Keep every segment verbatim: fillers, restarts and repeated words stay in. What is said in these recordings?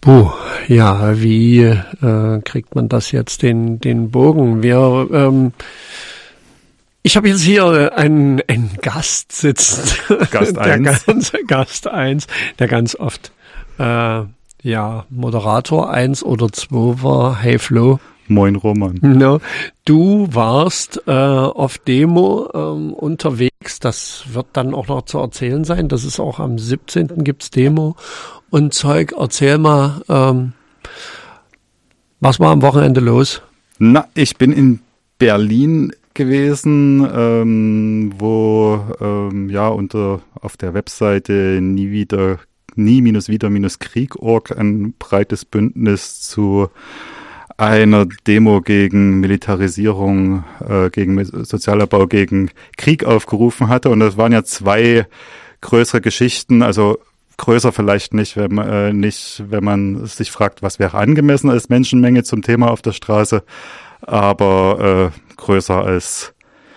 Puh, ja, wie äh, kriegt man das jetzt den den Bogen? Wir, ähm, ich habe jetzt hier einen, einen Gast sitzen, Gast der eins. ganz, Gast eins, der ganz oft äh, ja Moderator eins oder zwei war. Hey Flo. Moin Roman. No, du warst äh, auf Demo ähm, unterwegs, das wird dann auch noch zu erzählen sein, das ist auch am siebzehnten gibt's Demo und Zeug. Erzähl mal, ähm, was war am Wochenende los? Na, ich bin in Berlin gewesen, ähm, wo ähm, ja unter auf der Webseite nie wieder nie-wieder-krieg punkt org ein breites Bündnis zu einer Demo gegen Militarisierung, äh, gegen Sozialabbau, gegen Krieg aufgerufen hatte. Und das waren ja zwei größere Geschichten, also größer vielleicht nicht, wenn man, äh, nicht, wenn man sich fragt, was wäre angemessen als Menschenmenge zum Thema auf der Straße, aber äh, größer als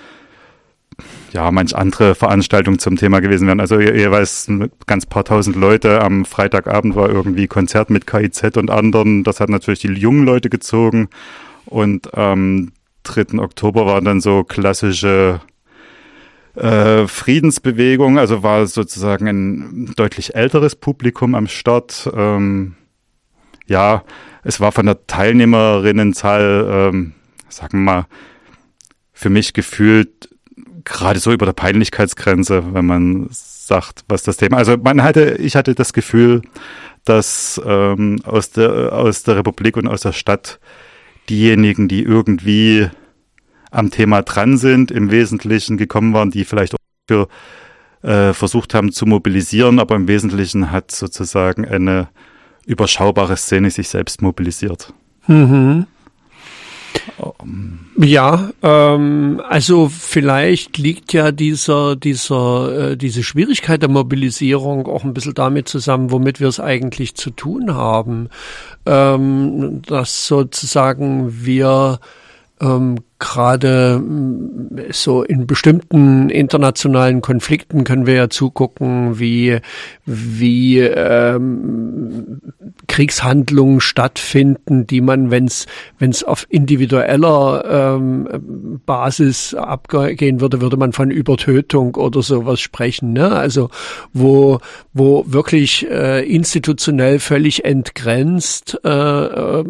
ja manch andere Veranstaltungen zum Thema gewesen wären. Also ihr, ihr weiß, ganz paar tausend Leute. Am Freitagabend war irgendwie Konzert mit K I Z und anderen. Das hat natürlich die jungen Leute gezogen. Und am dritten Oktober war dann so klassische äh, Friedensbewegung. Also war sozusagen ein deutlich älteres Publikum am Start. Ähm, ja, es war von der Teilnehmerinnenzahl, ähm, sagen wir mal, für mich gefühlt gerade so über der Peinlichkeitsgrenze, wenn man sagt, was das Thema. Also man hatte, ich hatte das Gefühl, dass ähm, aus der aus der Republik und aus der Stadt diejenigen, die irgendwie am Thema dran sind, im Wesentlichen gekommen waren, die vielleicht auch für äh, versucht haben zu mobilisieren, aber im Wesentlichen hat sozusagen eine überschaubare Szene sich selbst mobilisiert. Mhm. Ja, ähm, also vielleicht liegt ja dieser, dieser, äh, diese Schwierigkeit der Mobilisierung auch ein bisschen damit zusammen, womit wir es eigentlich zu tun haben, ähm, dass sozusagen wir ähm, gerade so in bestimmten internationalen Konflikten können wir ja zugucken, wie wie ähm, Kriegshandlungen stattfinden, die man, wenn es wenn es auf individueller ähm, Basis abgehen würde, würde man von Übertötung oder sowas sprechen, ne? Also wo wo wirklich äh, institutionell völlig entgrenzt äh, äh,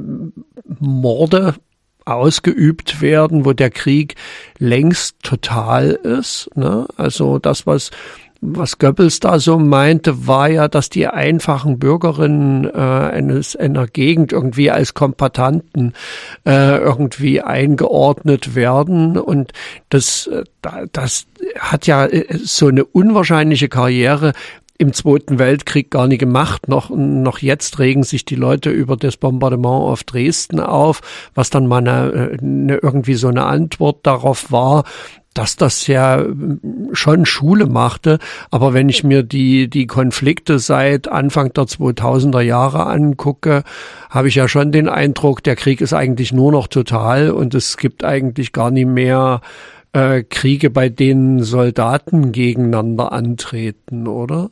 Morde ausgeübt werden, wo der Krieg längst total ist, ne? Also das, was was Goebbels da so meinte, war ja, dass die einfachen Bürgerinnen äh, eines einer Gegend irgendwie als Kombattanten äh, irgendwie eingeordnet werden, und das das hat ja so eine unwahrscheinliche Karriere im Zweiten Weltkrieg gar nicht gemacht. Noch, noch jetzt regen sich die Leute über das Bombardement auf Dresden auf, was dann mal eine, eine, irgendwie so eine Antwort darauf war, dass das ja schon Schule machte. Aber wenn ich mir die, die Konflikte seit Anfang der zweitausender Jahre angucke, habe ich ja schon den Eindruck, der Krieg ist eigentlich nur noch total und es gibt eigentlich gar nicht mehr äh, Kriege, bei denen Soldaten gegeneinander antreten, oder?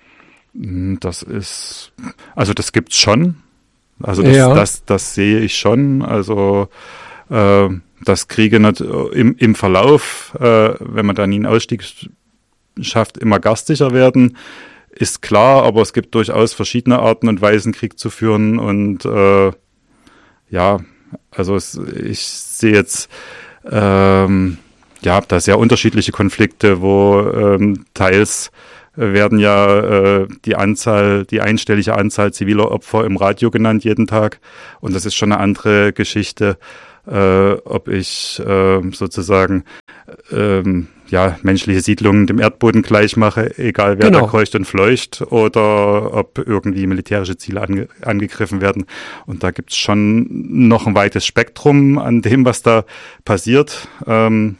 Das ist, also das gibt's schon. Also das, ja. das, das sehe ich schon. Also äh, dass Kriege nicht im, im Verlauf, äh, wenn man da nie einen Ausstieg schafft, immer garstiger werden, ist klar. Aber es gibt durchaus verschiedene Arten und Weisen, Krieg zu führen. Und äh, ja, also es, ich sehe jetzt ähm, ja da sehr unterschiedliche Konflikte, wo ähm, teils werden ja äh, die Anzahl, die einstellige Anzahl ziviler Opfer im Radio genannt jeden Tag. Und das ist schon eine andere Geschichte, äh, ob ich äh, sozusagen ähm, ja menschliche Siedlungen dem Erdboden gleich mache, egal wer genau. da kreucht und fleucht, oder ob irgendwie militärische Ziele ange- angegriffen werden. Und da gibt's schon noch ein weites Spektrum an dem, was da passiert. Ähm,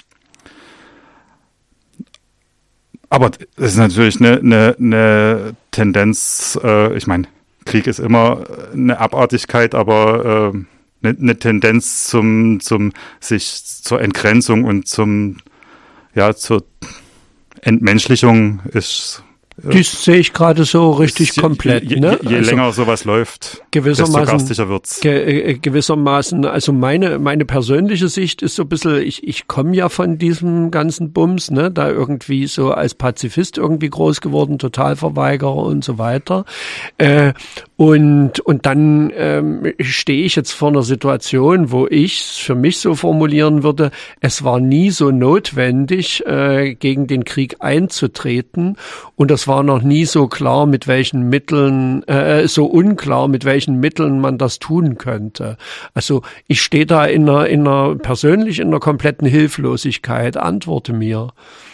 Aber es ist natürlich eine, eine, eine Tendenz, äh, ich meine, Krieg ist immer eine Abartigkeit, aber äh, eine, eine Tendenz zum, zum sich zur Entgrenzung und zum, ja, zur Entmenschlichung ist Das sehe ich gerade so richtig je, komplett. Je, ne? je, je also länger sowas läuft, gewissermaßen, desto garstiger wird's. Ge, gewissermaßen, also meine meine persönliche Sicht ist so ein bisschen, ich ich komme ja von diesem ganzen Bums, ne, da irgendwie so als Pazifist irgendwie groß geworden, Totalverweigerer und so weiter. Äh, und und dann ähm, stehe ich jetzt vor einer Situation, wo ich für mich so formulieren würde, es war nie so notwendig, äh, gegen den Krieg einzutreten. Und das war noch nie so klar, mit welchen Mitteln, äh, so unklar, mit welchen Mitteln man das tun könnte. Also ich stehe da in einer, in einer, persönlich in einer kompletten Hilflosigkeit. Antworte mir.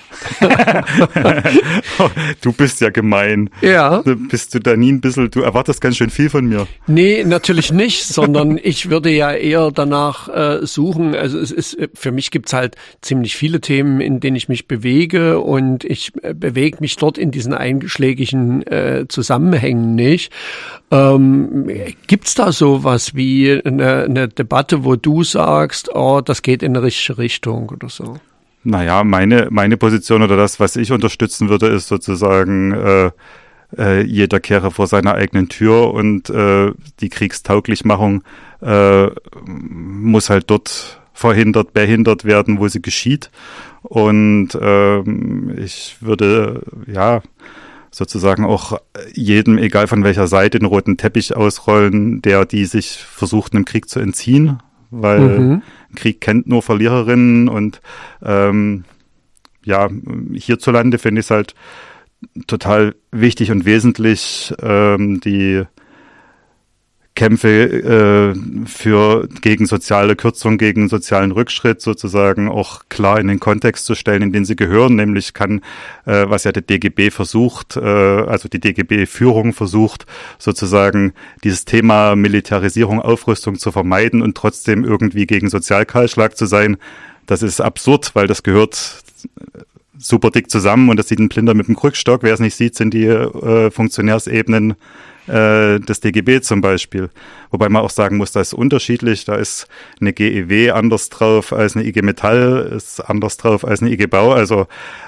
Du bist ja gemein. Ja. Bist du da nie ein bisschen, du erwartest ganz schön viel von mir. Nee, natürlich nicht, sondern ich würde ja eher danach äh, suchen, also es ist, für mich gibt's halt ziemlich viele Themen, in denen ich mich bewege und ich äh, bewege mich dort in diesen einschlägigen äh, Zusammenhängen nicht. Ähm, gibt's da sowas wie eine, eine Debatte, wo du sagst, oh, das geht in eine richtige Richtung oder so? Naja, meine, meine Position oder das, was ich unterstützen würde, ist sozusagen, äh, äh, jeder kehre vor seiner eigenen Tür und äh, die Kriegstauglichmachung äh, muss halt dort verhindert, behindert werden, wo sie geschieht. Und ähm, ich würde, ja, sozusagen auch jedem, egal von welcher Seite, den roten Teppich ausrollen, der die sich versucht, einem Krieg zu entziehen. Weil mhm. Krieg kennt nur Verliererinnen und ähm, ja, hierzulande finde ich es halt total wichtig und wesentlich, ähm, die Kämpfe äh, für gegen soziale Kürzung, gegen sozialen Rückschritt sozusagen auch klar in den Kontext zu stellen, in den sie gehören. Nämlich kann, äh, was ja der D G B versucht, äh, also die D G B-Führung versucht, sozusagen dieses Thema Militarisierung, Aufrüstung zu vermeiden und trotzdem irgendwie gegen Sozialkahlschlag zu sein. Das ist absurd, weil das gehört super dick zusammen und das sieht ein Blinder mit dem Krückstock. Wer es nicht sieht, sind die äh, Funktionärsebenen des D G B zum Beispiel. Wobei man auch sagen muss, da ist unterschiedlich. Da ist eine G E W anders drauf als eine I G Metall, ist anders drauf als eine I G Bau. Also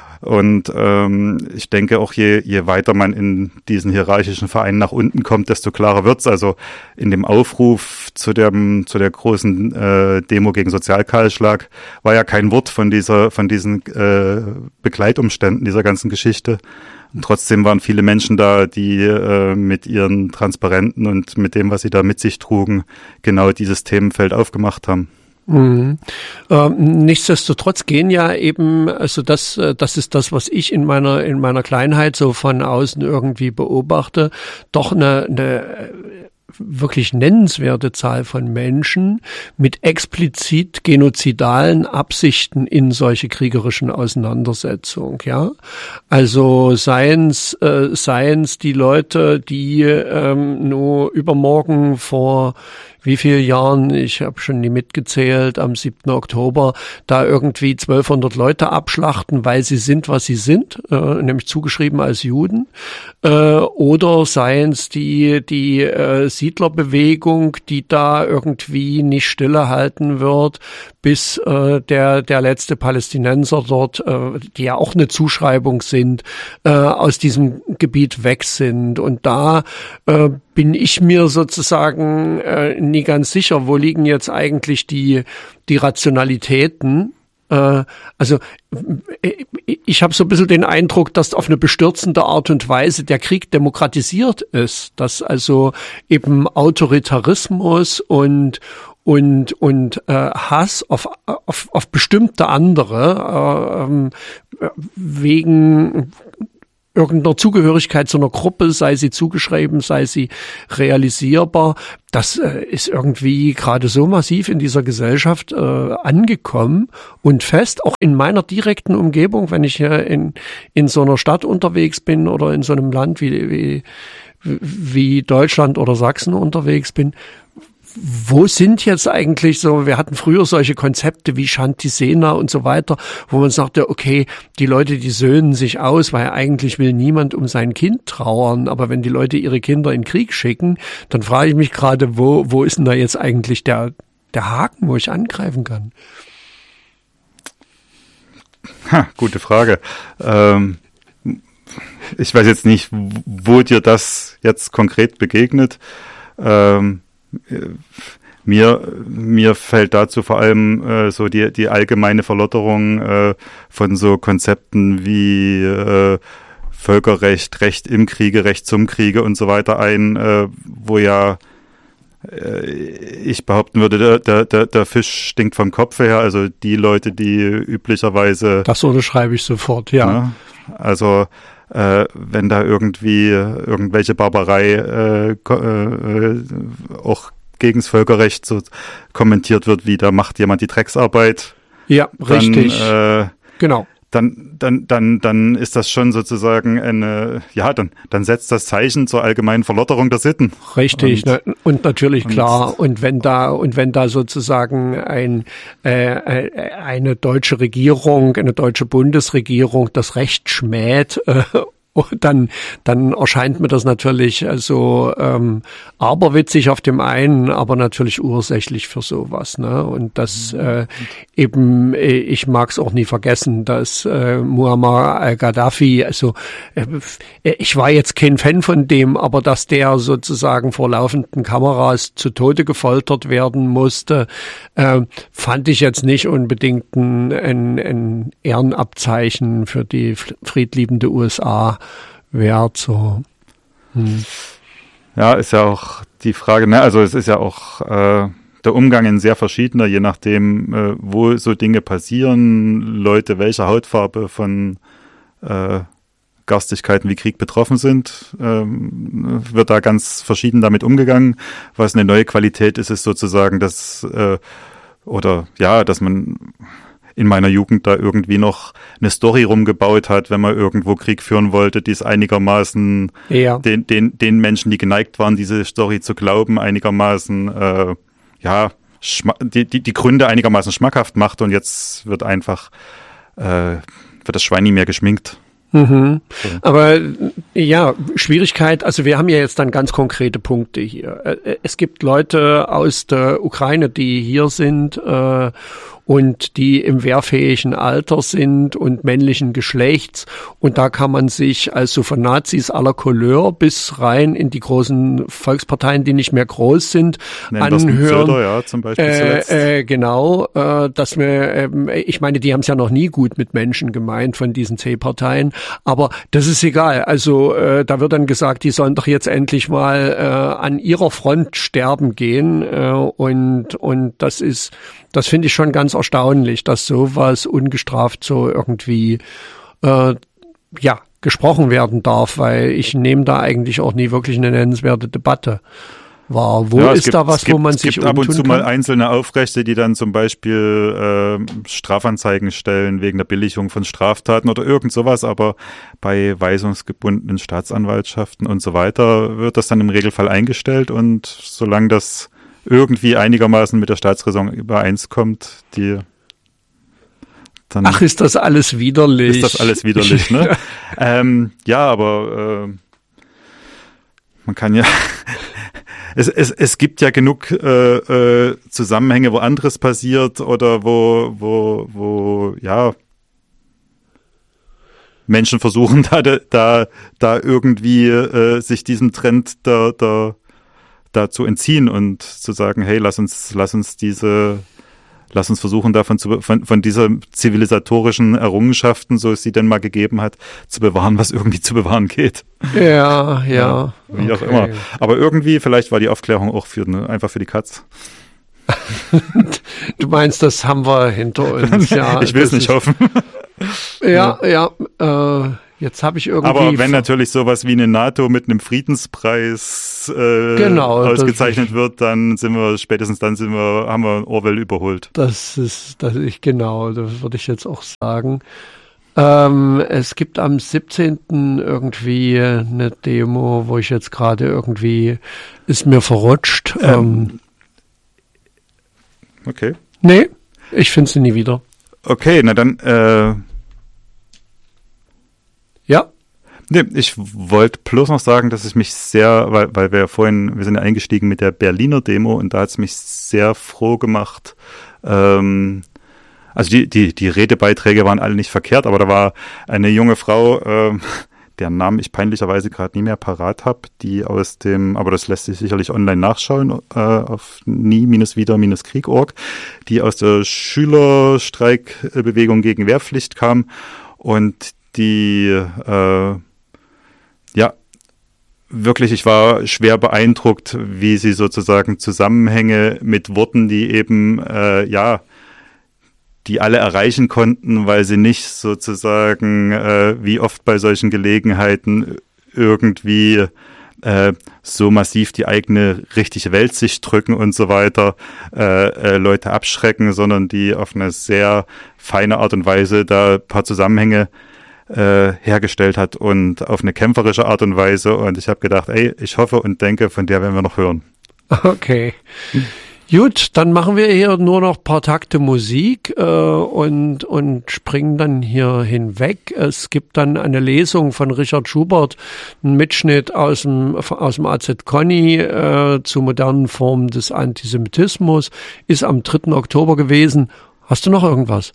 und ähm, ich denke auch, je, je weiter man in diesen hierarchischen Vereinen nach unten kommt, desto klarer wird's. Also in dem Aufruf zu dem zu der großen äh, Demo gegen Sozialkahlschlag war ja kein Wort von dieser von diesen äh, Begleitumständen dieser ganzen Geschichte. Und trotzdem waren viele Menschen da, die äh, mit ihren Transparenten und mit dem, was sie da mit sich trugen, genau dieses Themenfeld aufgemacht haben. Mhm. Ähm, nichtsdestotrotz gehen ja eben, also das, das ist das, was ich in meiner in meiner Kleinheit so von außen irgendwie beobachte, doch eine, eine wirklich nennenswerte Zahl von Menschen mit explizit genozidalen Absichten in solche kriegerischen Auseinandersetzungen, ja. Also seien's, äh, seien's die Leute, die ähm, nur übermorgen vor wie viele Jahren, ich habe schon nie mitgezählt, am siebten Oktober, da irgendwie zwölfhundert Leute abschlachten, weil sie sind, was sie sind, äh, nämlich zugeschrieben als Juden, äh, oder seien es die, die äh, Siedlerbewegung, die da irgendwie nicht stillehalten wird, bis äh, der der letzte Palästinenser dort, äh, die ja auch eine Zuschreibung sind, äh, aus diesem Gebiet weg sind. Und da äh, bin ich mir sozusagen äh, nie ganz sicher, wo liegen jetzt eigentlich die die Rationalitäten. Äh, also ich, ich habe so ein bisschen den Eindruck, dass auf eine bestürzende Art und Weise der Krieg demokratisiert ist, dass also eben Autoritarismus und und und äh, Hass auf auf auf bestimmte andere äh, wegen irgendeiner Zugehörigkeit zu einer Gruppe, sei sie zugeschrieben, sei sie realisierbar, das äh, ist irgendwie gerade so massiv in dieser Gesellschaft äh, angekommen und fest, auch in meiner direkten Umgebung, wenn ich hier in in so einer Stadt unterwegs bin oder in so einem Land wie wie wie Deutschland oder Sachsen unterwegs bin. Wo sind jetzt eigentlich so, wir hatten früher solche Konzepte wie Shantisena und so weiter, wo man sagte, okay, die Leute, die söhnen sich aus, weil eigentlich will niemand um sein Kind trauern, aber wenn die Leute ihre Kinder in den Krieg schicken, dann frage ich mich gerade, wo wo ist denn da jetzt eigentlich der der Haken, wo ich angreifen kann? Ha, gute Frage. Ähm ich weiß jetzt nicht, wo dir das jetzt konkret begegnet. Ähm, mir, mir fällt dazu vor allem äh, so die, die allgemeine Verlotterung äh, von so Konzepten wie äh, Völkerrecht, Recht im Kriege, Recht zum Kriege und so weiter ein, äh, wo ja äh, ich behaupten würde, der, der, der Fisch stinkt vom Kopf her, also die Leute, die üblicherweise... Das unterschreibe ich sofort, ja. Ne, also äh, wenn da irgendwie irgendwelche Barbarei äh, äh, auch gegen das Völkerrecht so kommentiert wird, wie da macht jemand die Drecksarbeit. Ja, dann, richtig. Äh, genau. Dann, dann, dann, dann ist das schon sozusagen eine, ja, dann, dann setzt das Zeichen zur allgemeinen Verlotterung der Sitten. Richtig, und, ne, und natürlich und klar. Und wenn da, und wenn da sozusagen ein, äh, eine deutsche Regierung, eine deutsche Bundesregierung das Recht schmäht, äh, dann, dann erscheint mir das natürlich also ähm, aberwitzig auf dem einen, aber natürlich ursächlich für sowas. Ne? Und das äh, eben, ich mag es auch nie vergessen, dass äh, Muammar al-Gaddafi, also äh, ich war jetzt kein Fan von dem, aber dass der sozusagen vor laufenden Kameras zu Tode gefoltert werden musste, äh, fand ich jetzt nicht unbedingt ein, ein, ein Ehrenabzeichen für die friedliebende U S A wert, so. Hm. Ja, ist ja auch die Frage, ne, also es ist ja auch äh, der Umgang ein sehr verschiedener, je nachdem, äh, wo so Dinge passieren, Leute welcher Hautfarbe von äh, Garstigkeiten wie Krieg betroffen sind, ähm, wird da ganz verschieden damit umgegangen. Was eine neue Qualität ist, ist sozusagen, dass, äh, oder ja, dass man in meiner Jugend da irgendwie noch eine Story rumgebaut hat, wenn man irgendwo Krieg führen wollte, die es einigermaßen ja. den, den, den Menschen, die geneigt waren, diese Story zu glauben, einigermaßen, äh, ja, die, die, die Gründe einigermaßen schmackhaft macht, und jetzt wird einfach, äh, wird das Schwein nie mehr geschminkt. Mhm. So. Aber ja, Schwierigkeit, also wir haben ja jetzt dann ganz konkrete Punkte hier. Es gibt Leute aus der Ukraine, die hier sind äh, und die im wehrfähigen Alter sind und männlichen Geschlechts. Und da kann man sich also von Nazis aller Couleur bis rein in die großen Volksparteien, die nicht mehr groß sind, Nennen anhören. Söder, ja, zum Beispiel äh, äh, genau, äh, dass wir, äh, ich meine, die haben es ja noch nie gut mit Menschen gemeint von diesen C-Parteien, aber das ist egal. Also äh, da wird dann gesagt, die sollen doch jetzt endlich mal äh, an ihrer Front sterben gehen, äh, und und das ist, das finde ich schon ganz erstaunlich, dass sowas ungestraft so irgendwie äh, ja gesprochen werden darf, weil ich nehme da eigentlich auch nie wirklich eine nennenswerte Debatte wahr. Wo ja, ist gibt, da was, gibt, wo man es sich gibt ab und zu kann? mal einzelne Aufrechte, die dann zum Beispiel äh, Strafanzeigen stellen wegen der Billigung von Straftaten oder irgend sowas, aber bei weisungsgebundenen Staatsanwaltschaften und so weiter wird das dann im Regelfall eingestellt, und solange das irgendwie einigermaßen mit der Staatsräson übereinskommt, die dann Ach, ist das alles widerlich. Ist das alles widerlich, ne? ähm, ja, aber äh, man kann ja es, es, es gibt ja genug äh, äh, Zusammenhänge, wo anderes passiert oder wo, wo, wo, ja, Menschen versuchen, da, da, da irgendwie äh, sich diesem Trend der, der da zu entziehen und zu sagen, hey, lass uns, lass uns diese, lass uns versuchen, davon zu, von, von dieser zivilisatorischen Errungenschaften, so es sie denn mal gegeben hat, zu bewahren, was irgendwie zu bewahren geht. Ja, ja. ja wie okay. auch immer. Aber irgendwie, vielleicht war die Aufklärung auch für, ne, einfach für die Katz. Du meinst, das haben wir hinter uns, ja. Ich will es nicht ist, hoffen. Ja, ja, ja äh, jetzt habe ich irgendwie... Aber wenn natürlich sowas wie eine NATO mit einem Friedenspreis äh, genau, ausgezeichnet wird, dann sind wir, spätestens dann sind wir, haben wir Orwell überholt. Das ist, das ich genau, das würde ich jetzt auch sagen. Ähm, es gibt am siebzehnten irgendwie eine Demo, wo ich jetzt gerade irgendwie, ist mir verrutscht. Ähm, ähm, okay. Nee, ich finde sie nie wieder. Okay, na dann, äh, ja. Nee, ich wollte bloß noch sagen, dass ich mich sehr, weil, weil wir ja vorhin, wir sind ja eingestiegen mit der Berliner Demo, und da hat es mich sehr froh gemacht. Ähm, also die, die, die Redebeiträge waren alle nicht verkehrt, aber da war eine junge Frau, ähm, deren Namen ich peinlicherweise gerade nie mehr parat habe, die aus dem, aber das lässt sich sicherlich online nachschauen, äh, auf nie-wieder-krieg punkt org, die aus der Schülerstreikbewegung gegen Wehrpflicht kam und die, äh, ja, wirklich, ich war schwer beeindruckt, wie sie sozusagen Zusammenhänge mit Worten, die eben, äh, ja, die alle erreichen konnten, weil sie nicht sozusagen, äh, wie oft bei solchen Gelegenheiten, irgendwie äh, so massiv die eigene richtige Weltsicht drücken und so weiter, äh, äh, Leute abschrecken, sondern die auf eine sehr feine Art und Weise da ein paar Zusammenhänge äh, hergestellt hat und auf eine kämpferische Art und Weise. Und ich habe gedacht, ey, ich hoffe und denke, von der werden wir noch hören. Okay. Gut, dann machen wir hier nur noch ein paar Takte Musik äh, und, und springen dann hier hinweg. Es gibt dann eine Lesung von Richard Schubert, ein Mitschnitt aus dem, aus dem A Z Conny äh, zu modernen Formen des Antisemitismus, ist am dritten Oktober gewesen. Hast du noch irgendwas?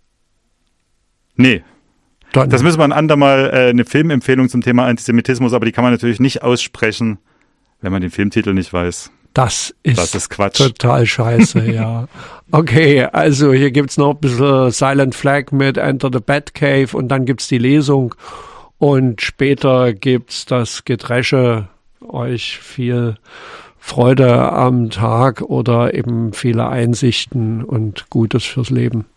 Nee. Dann. Das müssen wir ein andermal äh, eine Filmempfehlung zum Thema Antisemitismus, aber die kann man natürlich nicht aussprechen, wenn man den Filmtitel nicht weiß. Das ist, das ist Quatsch. Total scheiße, ja. Okay, also hier gibt's noch ein bisschen Silent Flag mit Enter the Batcave und dann gibt's die Lesung und später gibt's das Gedresche. Euch viel Freude am Tag oder eben viele Einsichten und Gutes fürs Leben.